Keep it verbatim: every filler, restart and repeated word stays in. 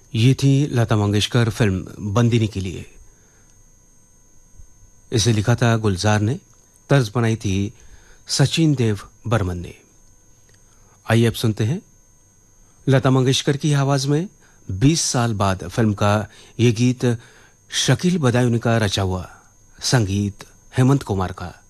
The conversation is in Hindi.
ये थी लता मंगेशकर फिल्म बंदिनी के लिए। इसे लिखा था गुलजार ने, तर्ज बनाई थी सचिन देव बर्मन ने। आइए अब सुनते हैं लता मंगेशकर की आवाज में बीस साल बाद फिल्म का ये गीत शकील बदायूनी का रचा हुआ, संगीत हेमंत कुमार का।